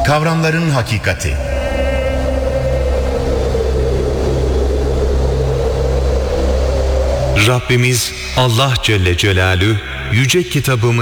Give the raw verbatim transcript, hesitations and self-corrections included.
Kavramların hakikati. Rabbimiz Allah Celle Celaluhu yüce kitabımı